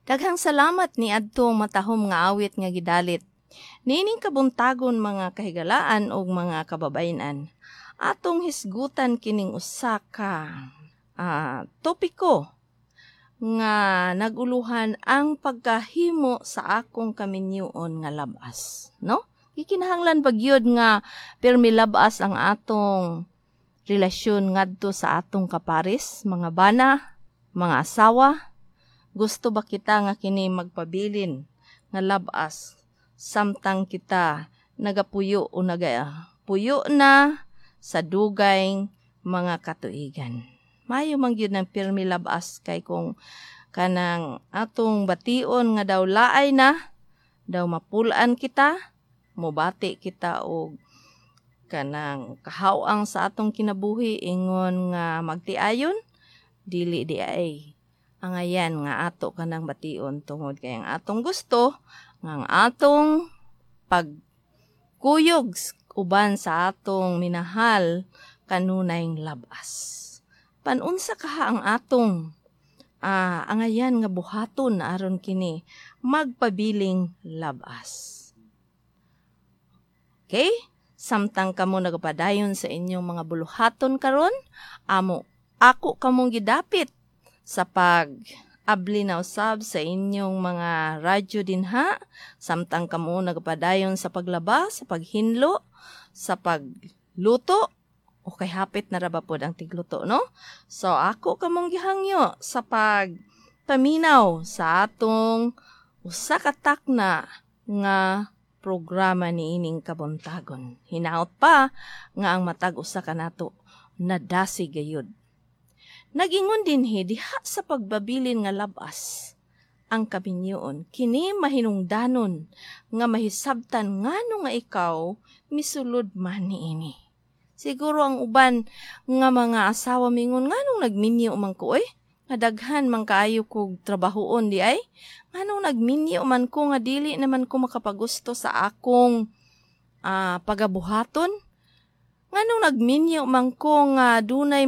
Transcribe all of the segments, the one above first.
Daghang salamat ni adtong matahom nga awit nga gidalit. Nining kabuntagon mga kahigalaan o mga kababayan. Atong hisgutan kining usa ka topiko nga naguluhan ang pagkahimo sa akong kaminyoon nga labas, no? Gikinahanglan bagyod nga pirmi labas ang atong relasyon ngadto sa atong kapares, mga bana, mga asawa. Gusto ba kita nga kini magpabilin nga labas samtang kita nagapuyo o nagapuyo na sa dugay mga katuigan. Mayo man gyud ng pirmi labas kay kung kanang atong bation nga daw laay na, daw mapulaan kita, mobati kita og kanang kahawang sa atong kinabuhi ingon nga magtiayon, dili di ay. Angayan nga ato kanang bation tungod kay ang atong gusto nga ang atong pagkuyog uban sa atong minahal kanunay labas. Panunsa kaha ang atong angayan nga buhaton aron kini magpabiling labas. Okay? Samtang kamo nagapadayon sa inyong mga buluhaton karon, ako kamong gidapit sa pag-abli na usab sa inyong mga radyo dinha, samtang kamo nagapadayon sa paglaba, sa paghinlo, sa pagluto, o kay hapit na raba pod ang tigluto, no? So, ako kamong gihangyo sa pagpaminaw sa atong usa ka takna nga programa ni ining kabuntagon. Hinaot pa nga ang matag usa ka nato nadasi gayud. Nagingon din diha sa pagbabilin nga labas ang kaminyoon, kini mahinungdanon nga mahisabtan ngano nga ikaw misulod man niini. Siguro ang uban nga mga asawa mingon nganong nagminyo man ko nga daghan man kaayo kog trabahoon di ay. Nganong nagminyo man ko nga dili naman ko makapagusto sa akong pagabuhaton. Nganong nagminyo man ko nga dunay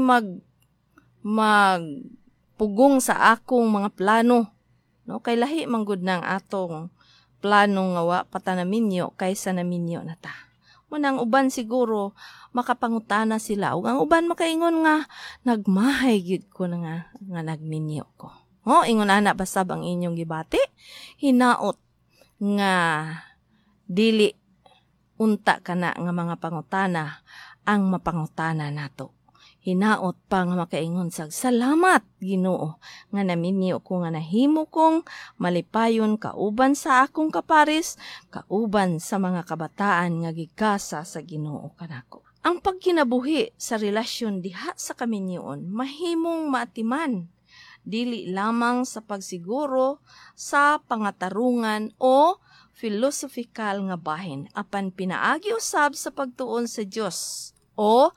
magpugong sa akong mga plano. No, kay lahi man gud nang atong plano nga wa patanaminyo kaysa naminyo na ta. Manang uban siguro makapangutana sila ug ang uban makaingon nga nagmahay gyud ko na nga nagminyo ko. Ingon ana basab ang inyong gibati, hinaot nga dili unta kana nga mga pangutana ang mapangutana nato. Hinaot pa nga makaingon sag salamat Ginoo nga naminyo ko nga nahimo kong malipayon kauban sa akong kapares, kauban sa mga kabataan nga gigasa sa Ginoo kanako. Ang pagkinabuhi sa relasyon diha sa kaminyoon mahimong maatiman, dili lamang sa pagsiguro sa pangatarungan o philosophical nga bahin, apan pinaagi usab sa pagtuon sa Dios o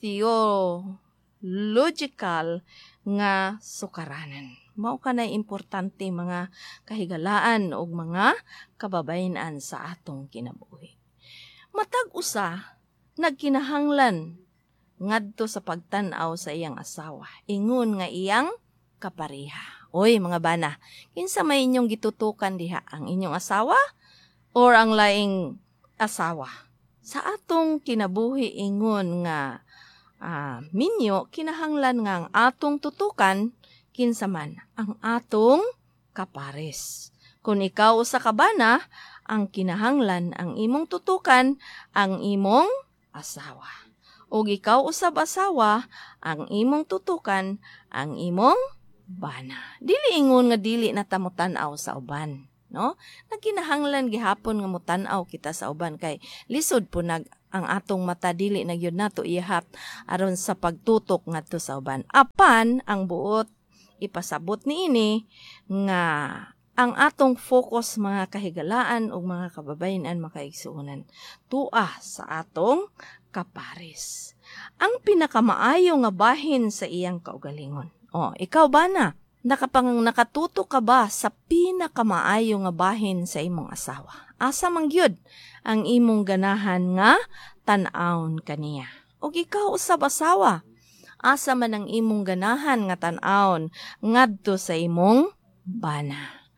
theological nga sukaranan. Mao kanay importante mga kahigalaan o mga kababayan sa atong kinabuhi. Matag usa nagkinahanglan ngadto sa pagtan-aw sa iyang asawa. Ingon nga iyang kapareha. Oy mga bana, kinsa may inyong gitutukan diha, ang inyong asawa or ang laing asawa? Sa atong kinabuhi ingon nga minyo, kinahanglan nga ang atong tutukan kinsa man ang atong kapares. Kung ikaw usa ka bana, ang kinahanglan ang imong tutukan ang imong asawa. O ikaw usab asawa, ang imong tutukan ang imong bana. Dili ingon nga dili na ta mo-tan-aw sa uban, no? Nagkinahanglan gihapon nga mo-tan-aw kita sa uban kay lisod po ang atong mata dili na gyud nato ihat aron sa pagtutok ngadto sa uban. Apan ang buot ipasabot niini nga ang atong focus mga kahigalaan ug mga kababayan makaigsuonan tuah sa atong kapares. Ang pinakamaayo nga bahin sa iyang kaugalingon. Ikaw ba na? Nakatuto ka ba sa pinakamaayo nga bahin sa imong asawa? Asa man gyud ang imong ganahan nga tan-awon kaniya. Og ikaw usab asawa, asa man ang imong ganahan nga tan-awon ngadto sa imong bana.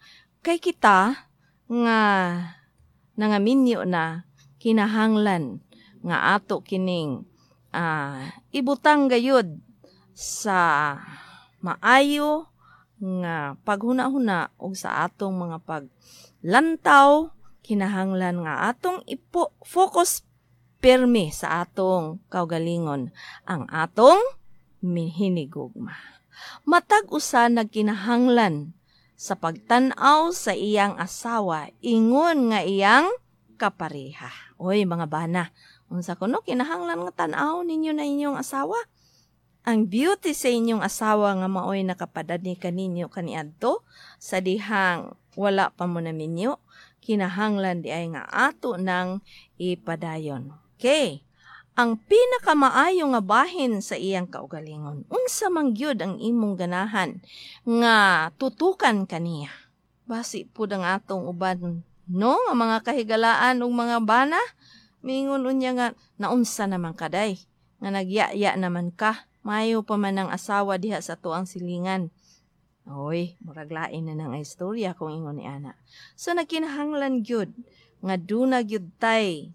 Kay kita nga nangaminyo na kinahanglan nga ato kining ibutang gayud sa maayo nga paghuna-huna og sa atong mga paglantaw, kinahanglan nga atong focus pirmi sa atong kaugalingon ang atong hinigugma. Matag usa nagkinahanglan sa pagtan-aw sa iyang asawa ingon nga iyang kapareha. Oy mga bana, unsa kuno kinahanglan nga tan-aw ninyo na inyong asawa? Ang beauty sa inyong asawa nga maoy nakapadani kaninyo kaniadto sa dihang wala pa mo na minyo, kinahanglan di ay nga ato nang ipadayon. Okay. Ang pinakamaayo nga bahin sa iyang kaugalingon, unsa man gyud ang imong ganahan nga tutukan kaniya. Basi pud ang atong uban no nga mga kahigalaan ug mga bana, mingon unya nga naunsa naman kaday nga nagyaya naman ka, mayo pa man ang asawa diha sa tuang silingan. Oy, murag lain na nang istorya kung ingon ni ana. So nagkinahanglan gyud nga duna gyud tay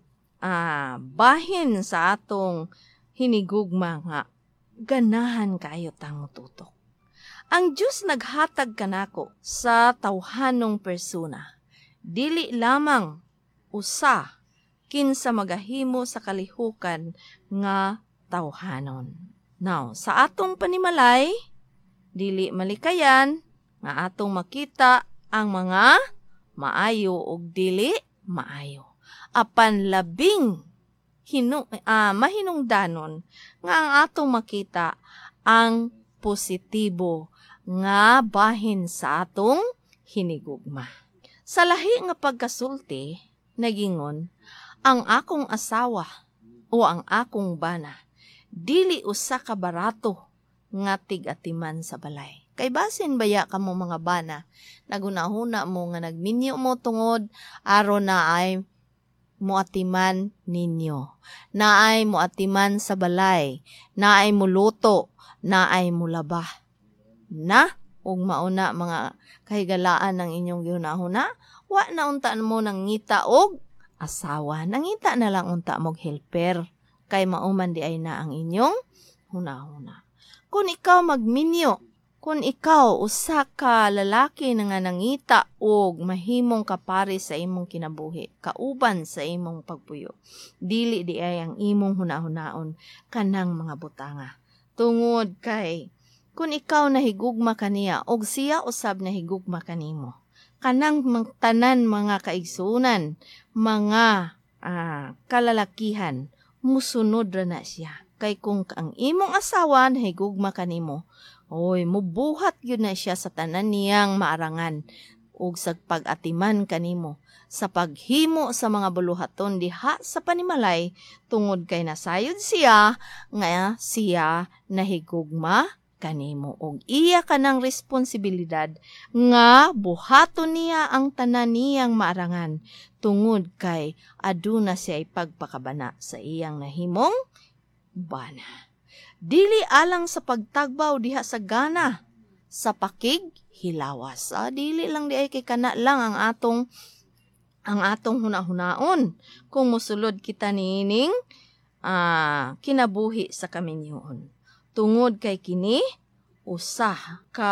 bahin sa atong hinigugma nga ganahan kayo tang tutok. Ang Diyos naghatag kanako sa tawhanong persona. Dili lamang usa kinsa magahimo sa kalihukan nga tawhanon. Now, sa atong panimalay, dili malikayan nga atong makita ang mga maayo ug dili maayo. Apan labing mahinungdanon nga ang atong makita ang positibo nga bahin sa atong hinigugma. Sa lahi nga pagkasulti, nagingon, ang akong asawa o ang akong bana, dili usa ka barato nga tig-atiman sa balay. Kay basin baya ka mo mga bana, nagunahuna mo nga nagminyo mo tungod, aron na ay muatiman ninyo. Naay muatiman sa balay, naay muluto, naay mulaba. Na, ug mauna mga kahigalaan ng inyong ginahuna, wa na unta mo nang ngita og asawa. Nangita na lang unta mog helper, kay mauman di ay na ang inyong hunahuna. Kung ikaw magminyo, kung ikaw usa ka lalaki na nga nangita og mahimong kapari sa imong kinabuhi, kauban sa imong pagpuyo, dili di ay ang imong hunahunaon kanang mga butanga. Tungod kay, kung ikaw nahigugma kaniya og siya usab nahigugma kanimo, kanang tanan mga kaigsunan, mga kalalakihan, musunod ra na siya. Kay kung ang imong asawa nahigugma kanimo, oy, mubuhat yun na siya sa tanan niyang maarangan ug sa pag-atiman kanimo, sa paghimo sa mga buluhaton diha sa panimalay, tungod kay nasayod siya nga siya nahigugma kanimo ug iya kanang responsibilidad nga buhaton niya ang tanan niyang maarangan, tungod kay aduna siya pagpakabana sa iyang nahimong bana. Dili alang sa pagtagbaw diha sa gana, sa pakig hilawas. Dili lang di ay kay kana lang ang atong hunahunaon kung musulod kita nining kinabuhi sa kaminyoon. Tungod kay kini usa ka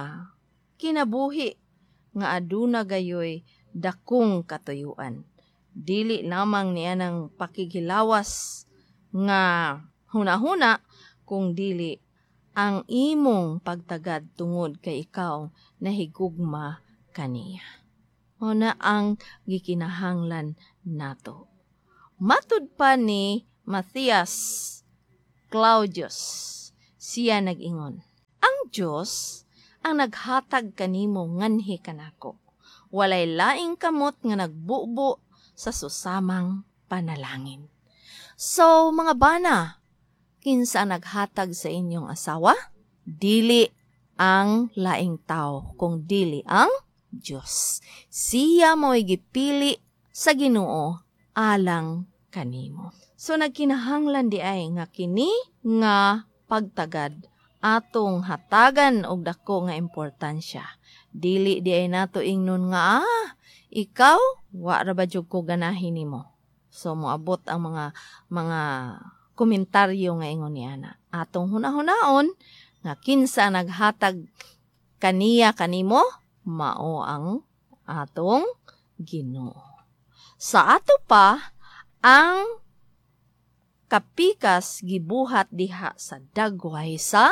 kinabuhi nga aduna gayoy dakong katuyuan. Dili lamang niya ng pakighilawas nga hunahuna, kung dili ang imong pagtagad tungod kay ikaw nahigugma kaniya. Una ang gikinahanglan nato. Matud pa ni Matthias Claudius, siya nag-ingon, ang Diyos ang naghatag kanimo nganhi kanako. Walay laing kamot nga nagbubo sa susamang panalangin. So, mga bana, kinsa naghatag sa inyong asawa? Dili ang laing tao, kung dili ang Diyos. Siya mo'y gipili sa Ginoo alang kanimo. So nagkinahanglan di ay nga kini nga pagtagad atong hatagan og dako nga importansya. Dili di ay nato ingnon nga, ikaw, wa ra ba jud ko ganahin nimo. So, moabot ang mga komentaryo nga ingon ni ana. Atong hunahunaon, nga kinsa naghatag kaniya kanimo, mao ang atong Ginoo. Sa ato pa, ang kapikas gibuhat diha sa dagway sa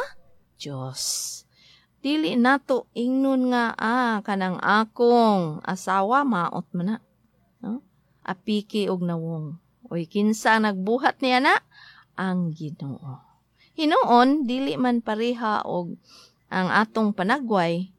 Dios. Dili nato ingnon nga, kanang akong asawa, maot man na. No? Apiki og nawong. Oy, kinsa nagbuhat niya na? Ang Ginoo. Hinuon, dili man pareha og ang atong panagway,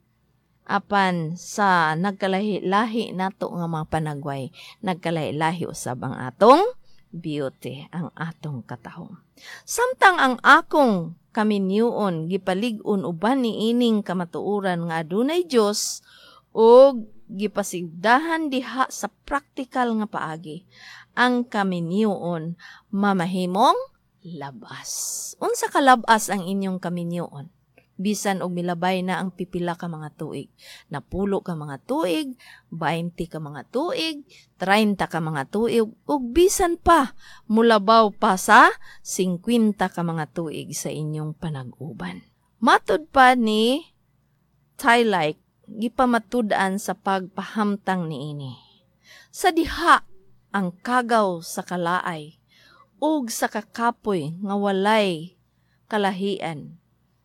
apan sa nagkalahi-lahi nato nga mga panagway, nagkalahi-lahi usab ang atong beauty, ang atong katahom. Samtang ang akong kaminyoon gipalig-on uban ni ining kamatuoran nga adunay Dios ug gipasigdahan diha sa praktikal nga paagi, ang kaminyoon mamahimong labas. Unsa ka labas ang inyong kaminyoon? Bisan og milabay na ang pipila ka mga tuig. Napulo ka mga tuig, 20 ka mga tuig, 30 ka mga tuig, ug bisan pa, mulabaw pa sa 50 ka mga tuig sa inyong panag-uban. Matud pa ni Tylik, gipamatud-an sa pagpahamtang niini. Sa diha, ang kagaw sa kalaay, ug sa kakapoy nga walay kalahian,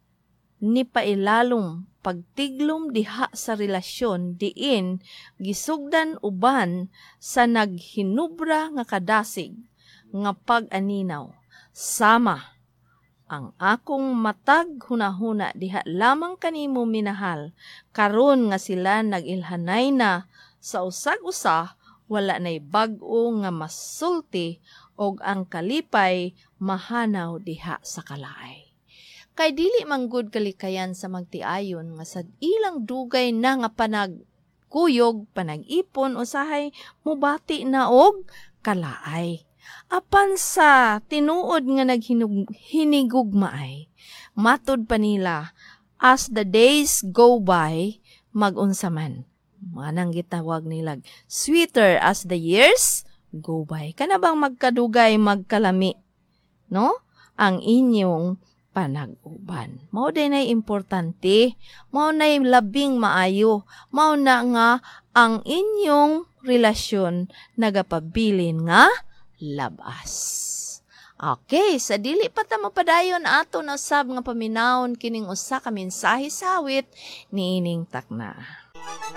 ni pailalong pagtiglom diha sa relasyon diin gisugdan uban sa naghinubra nga kadasig nga pag-aninaw. Sama ang akong matag hunahuna diha lamang kanimo minahal, karon nga sila nagilhanay na sa usag-usa, wala na'y bag-o nga masulti og ang kalipay mahanaw diha sa kalaay. Kay dili manggod kalikayan sa magtiayon nga sa ilang dugay na nga panagkuyog, panag-ipon, usahay mubati na og kalaay. Apan sa tinuod nga naghinigugmaay, matud pa nila, as the days go by, mag-unsa man. Manang gitawag nila, sweeter as the years go by. Kana bang magkadugay, magkalami, no? Ang inyong panag-uban. Mao din ay importante, mao na labing maayo, mao na nga ang inyong relasyon nagapabilin nga labas. Okay, sa dili pa ta mapadayon ato na usab nga paminawon kining usa ka mensahe sa awit niining takna.